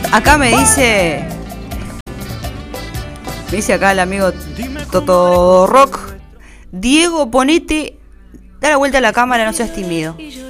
Acá me dice acá el amigo Toto Rock, Diego, ponete, da la vuelta a la cámara, no seas tímido.